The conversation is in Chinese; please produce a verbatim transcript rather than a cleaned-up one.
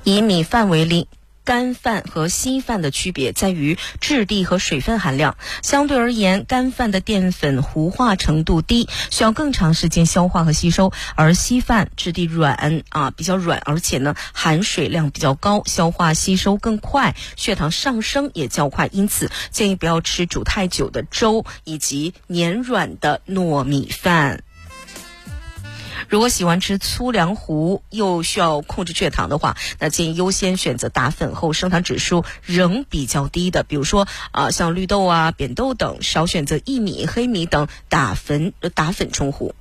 以米饭为例，干饭和稀饭的区别在于质地和水分含量。相对而言，干饭的淀粉糊化程度低，需要更长时间消化和吸收，而稀饭质地软啊，比较软，而且呢含水量比较高，消化吸收更快，血糖上升也较快。因此建议不要吃煮太久的粥以及黏软的糯米饭。如果喜欢吃粗粮糊又需要控制血糖的话，那建议优先选择打粉后升糖指数仍比较低的，比如说啊、呃、像绿豆啊、扁豆等，少选择薏米、黑米等打粉打粉冲糊。